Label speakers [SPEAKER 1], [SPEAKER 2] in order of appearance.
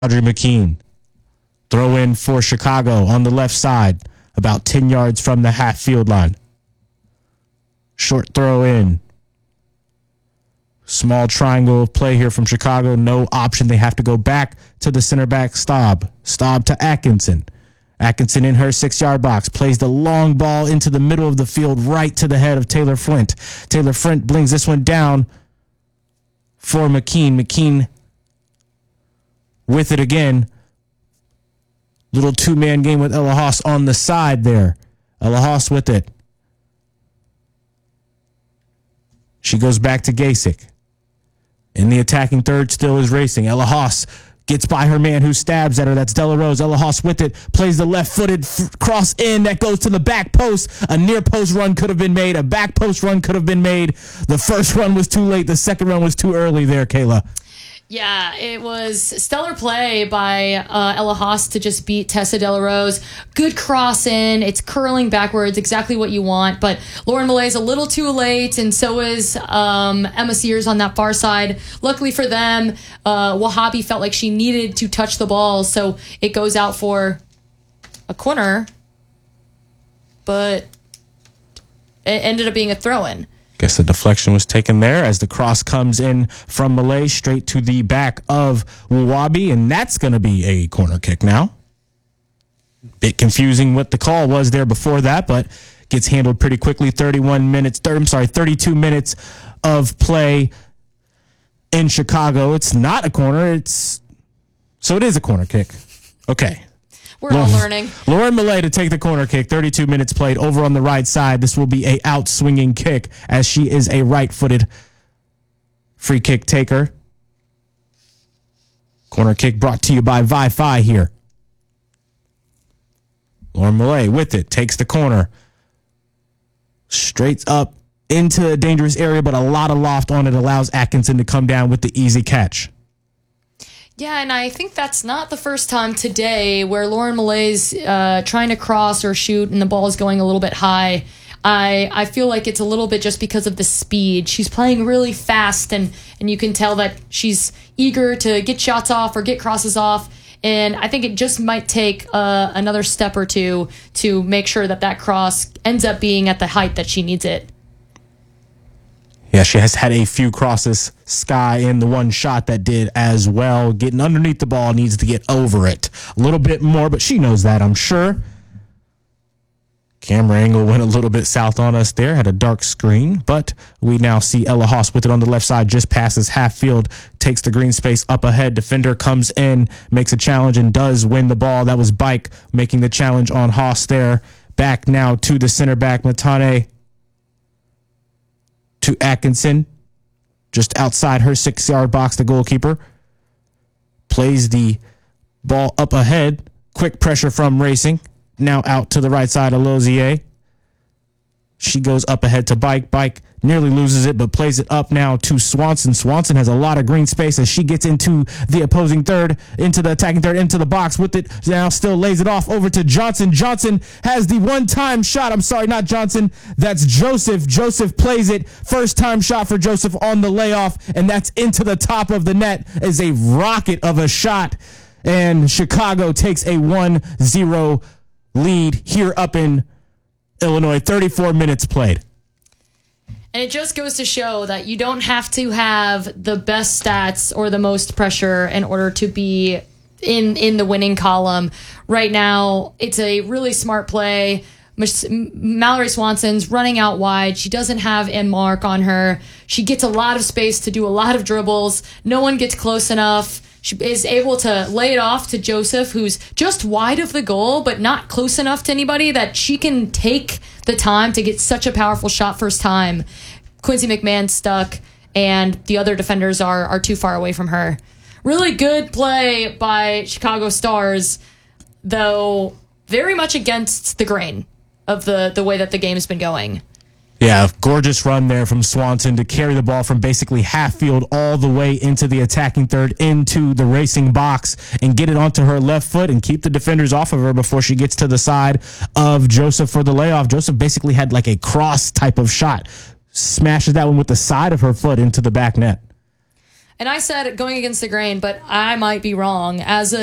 [SPEAKER 1] Audrey McKean. Throw in for Chicago on the left side, about 10 yards from the half field line. Short throw in. Small triangle of play here from Chicago. No option. They have to go back to the center back, Staub. Staub to Atkinson. Atkinson in her 6-yard box. Plays the long ball into the middle of the field, right to the head of Taylor Flint. Taylor Flint brings this one down for McKean. McKean with it again. Little two-man game with Ella Haas on the side there. Ella Haas with it. She goes back to Gasek. In the attacking third, still is racing. Ella Haas gets by her man who stabs at her. That's Della Rose. Ella Haas with it. Plays the left-footed cross in. That goes to the back post. A near post run could have been made. A back post run could have been made. The first run was too late. The second run was too early there, Kayla.
[SPEAKER 2] Yeah, it was stellar play by Ella Haas to just beat Tessa Della Rose. Good cross in. It's curling backwards, exactly what you want. But Lauren Malay's a little too late, and so is Emma Sears on that far side. Luckily for them, Wahhabi felt like she needed to touch the ball, so it goes out for a corner. But it ended up being a throw-in.
[SPEAKER 1] Guess the deflection was taken there as the cross comes in from Malay straight to the back of Wabi, and that's going to be a corner kick now. Bit confusing what the call was there before that, but gets handled pretty quickly. 32 minutes of play in Chicago. It's not a corner. So it is a corner kick. Okay.
[SPEAKER 2] We're all learning.
[SPEAKER 1] Lauren Malay to take the corner kick. 32 minutes played over on the right side. This will be a out-swinging kick as she is a right-footed free kick taker. Corner kick brought to you by Wi-Fi here. Lauren Malay with it. Takes the corner. Straight up into a dangerous area, but a lot of loft on it allows Atkinson to come down with the easy catch.
[SPEAKER 2] Yeah, and I think that's not the first time today where Lauren Malay's trying to cross or shoot and the ball is going a little bit high. I feel like it's a little bit just because of the speed. She's playing really fast, and you can tell that she's eager to get shots off or get crosses off. And I think it just might take another step or two to make sure that cross ends up being at the height that she needs it.
[SPEAKER 1] Yeah, she has had a few crosses. Sky in the one shot that did as well. Getting underneath the ball, needs to get over it a little bit more, but she knows that, I'm sure. Camera angle went a little bit south on us there. Had a dark screen, but we now see Ella Haas with it on the left side. Just passes half field, takes the green space up ahead. Defender comes in, makes a challenge, and does win the ball. That was Bike making the challenge on Haas there. Back now to the center back, Matane. To Atkinson, just outside her 6-yard box, the goalkeeper. Plays the ball up ahead. Quick pressure from Racing. Now out to the right side of Lozier. She goes up ahead to Bike. Bike nearly loses it, but plays it up now to Swanson. Swanson has a lot of green space as she gets into the opposing third, into the attacking third, into the box with it. Now still lays it off over to Johnson. Johnson has the one-time shot. I'm sorry, not Johnson. That's Joseph. Joseph plays it. First-time shot for Joseph on the layoff, and that's into the top of the net as a rocket of a shot. And Chicago takes a 1-0 lead here up in Illinois. 34 minutes played.
[SPEAKER 2] And it just goes to show that you don't have to have the best stats or the most pressure in order to be in the winning column. Right now, it's a really smart play. Mallory Swanson's running out wide. She doesn't have a mark on her. She gets a lot of space to do a lot of dribbles. No one gets close enough. She is able to lay it off to Joseph, who's just wide of the goal, but not close enough to anybody that she can take the time to get such a powerful shot first time. Quincy McMahon's stuck, and the other defenders are too far away from her. Really good play by Chicago Stars, though very much against the grain of the way that the game's been going.
[SPEAKER 1] Yeah, gorgeous run there from Swanson to carry the ball from basically half field all the way into the attacking third, into the Racing box, and get it onto her left foot and keep the defenders off of her before she gets to the side of Joseph for the layoff. Joseph basically had like a cross type of shot. Smashes that one with the side of her foot into the back net.
[SPEAKER 2] And I said going against the grain, but I might be wrong. As a